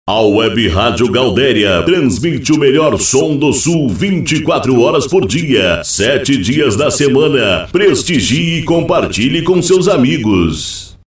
A Web Rádio Galdéria transmite o melhor som do Sul 24 horas por dia, 7 dias da semana. Prestigie e compartilhe com seus amigos.